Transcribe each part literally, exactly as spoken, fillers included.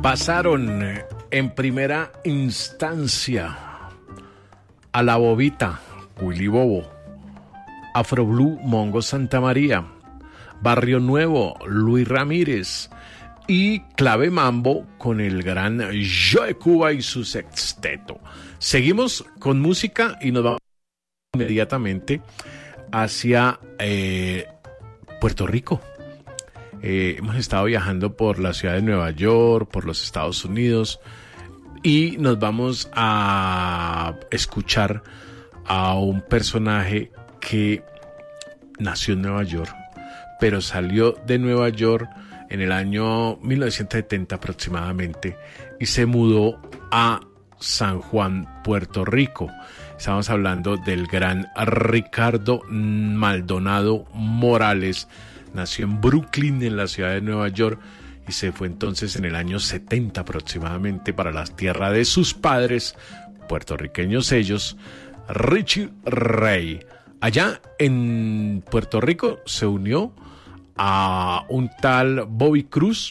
Pasaron en primera instancia a La Bobita, Willy Bobo, Afro Blue, Mongo Santa María, Barrio Nuevo, Luis Ramírez y Clave Mambo con el gran Joe Cuba y su sexteto. Seguimos con música y nos vamos inmediatamente hacia eh, Puerto Rico. Eh, hemos estado viajando por la ciudad de Nueva York, por los Estados Unidos, y nos vamos a escuchar a un personaje que nació en Nueva York, pero salió de Nueva York en el año mil novecientos setenta aproximadamente y se mudó a San Juan, Puerto Rico. Estamos hablando del gran Ricardo Maldonado Morales. Nació en Brooklyn, en la ciudad de Nueva York, y se fue entonces en el año setenta aproximadamente para la tierra de sus padres, puertorriqueños ellos, Richie Ray. Allá en Puerto Rico se unió a un tal Bobby Cruz,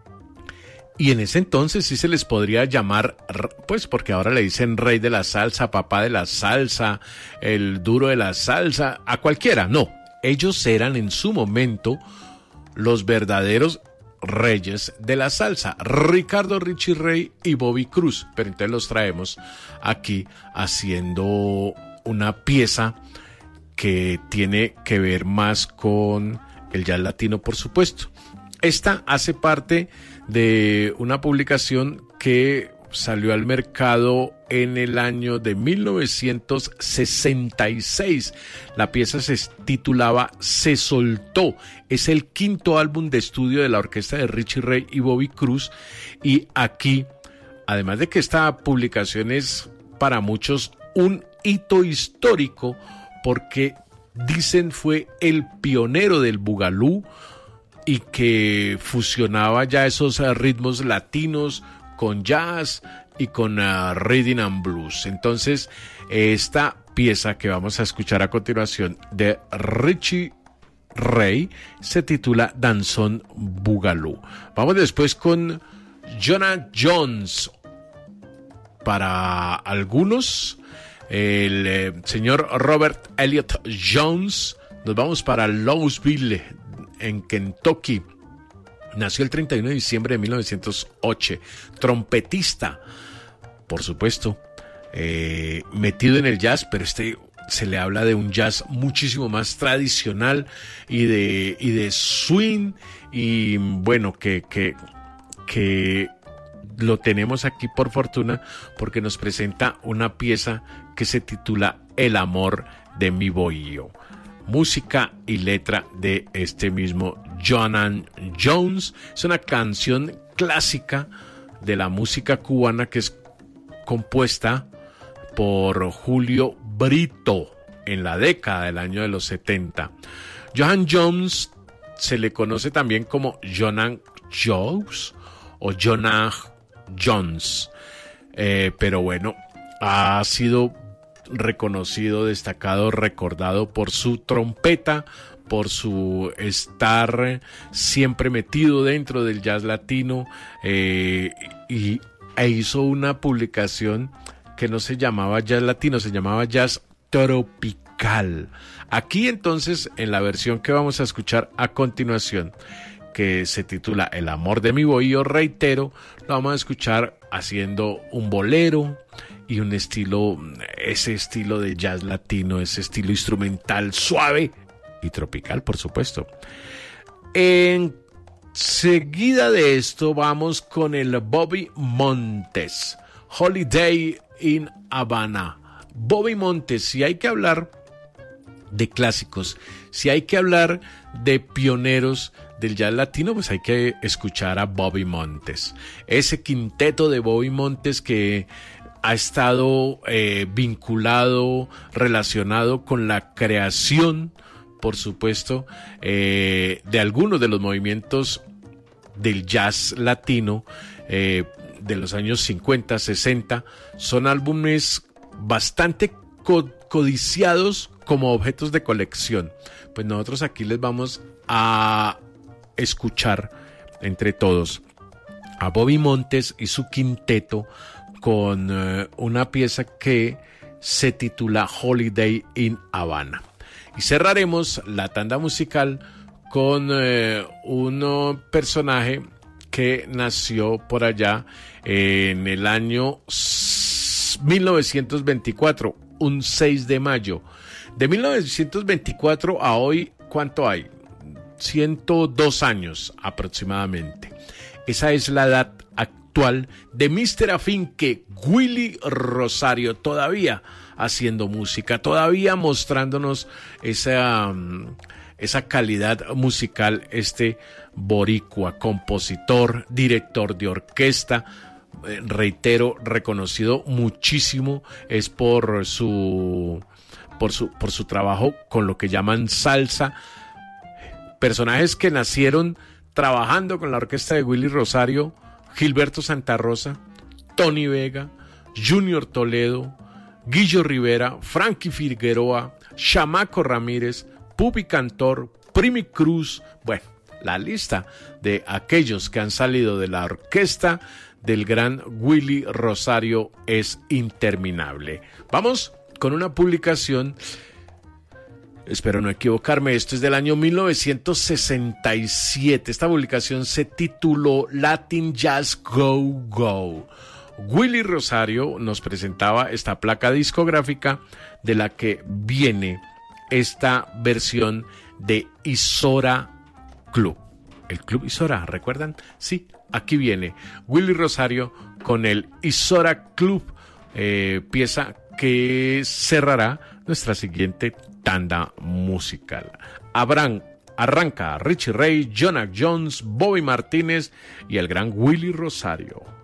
y en ese entonces sí se les podría llamar, pues porque ahora le dicen rey de la salsa, papá de la salsa, el duro de la salsa, a cualquiera, no. Ellos eran en su momento los verdaderos reyes de la salsa, Ricardo Richie Ray y Bobby Cruz, pero entonces los traemos aquí haciendo una pieza que tiene que ver más con el jazz latino, por supuesto. Esta hace parte de una publicación que salió al mercado en el año de mil novecientos sesenta y seis. La pieza se titulaba Se Soltó. Es el quinto álbum de estudio de la orquesta de Richie Ray y Bobby Cruz. Y aquí, además de que esta publicación es para muchos un hito histórico, porque dicen fue el pionero del bugalú y que fusionaba ya esos ritmos latinos con jazz y con uh, rhythm and blues. Entonces, esta pieza que vamos a escuchar a continuación de Richie Ray se titula Danzón Bugalú. Vamos después con Jonah Jones. Para algunos, el eh, señor Robert Elliott Jones. Nos vamos para Louisville, en Kentucky. Nació el treinta y uno de diciembre de mil novecientos ocho, trompetista, por supuesto, eh, metido en el jazz, pero este se le habla de un jazz muchísimo más tradicional y de, y de swing, y bueno, que, que, que lo tenemos aquí por fortuna, porque nos presenta una pieza que se titula El amor de mi bohío. Música y letra de este mismo Jonah Jones. Es una canción clásica de la música cubana que es compuesta por Julio Brito en la década del año de los setenta. Jonah Jones se le conoce también como Jonah Jones o Jonah Jones, eh, pero bueno, ha sido reconocido, destacado, recordado por su trompeta, por su estar siempre metido dentro del jazz latino, eh, y e hizo una publicación que no se llamaba jazz latino, se llamaba jazz tropical. Aquí entonces, en la versión que vamos a escuchar a continuación, que se titula El amor de mi bohío, reitero, lo vamos a escuchar haciendo un bolero y un estilo, ese estilo de jazz latino, ese estilo instrumental suave y tropical, por supuesto. Enseguida de esto vamos con el Bobby Montes, Holiday in Havana. Bobby Montes, si hay que hablar de clásicos, si hay que hablar de pioneros del jazz latino, pues hay que escuchar a Bobby Montes. Ese quinteto de Bobby Montes que ha estado eh, vinculado, relacionado con la creación, por supuesto, eh, de algunos de los movimientos del jazz latino eh, de los años cincuenta, sesenta. Son álbumes bastante co- codiciados como objetos de colección. Pues nosotros aquí les vamos a escuchar entre todos a Bobby Montes y su quinteto con eh, una pieza que se titula Holiday in Havana. Y cerraremos la tanda musical con eh, un personaje que nació por allá en el año mil novecientos veinticuatro, un seis de mayo. De mil novecientos veinticuatro a hoy, ¿cuánto hay? ciento dos años aproximadamente. Esa es la edad actual de míster Afinque, Willy Rosario, todavía haciendo música, todavía mostrándonos esa, esa calidad musical, este boricua, compositor, director de orquesta, eh, reitero, reconocido muchísimo es por su, por su, por su trabajo con lo que llaman salsa, personajes que nacieron trabajando con la orquesta de Willy Rosario: Gilberto Santa Rosa, Tony Vega, Junior Toledo, Guillo Rivera, Frankie Figueroa, Chamaco Ramírez, Pupi Cantor, Primi Cruz. Bueno, la lista de aquellos que han salido de la orquesta del gran Willy Rosario es interminable. Vamos con una publicación, espero no equivocarme, esto es del año mil novecientos sesenta y siete. Esta publicación se tituló Latin Jazz Go Go. Willy Rosario nos presentaba esta placa discográfica de la que viene esta versión de Isora Club. El Club Isora, ¿recuerdan? Sí, aquí viene Willy Rosario con el Isora Club, eh, pieza que cerrará nuestra siguiente tanda musical. Abraham, arranca Richie Ray, Jonah Jones, Bobby Martínez y el gran Willy Rosario.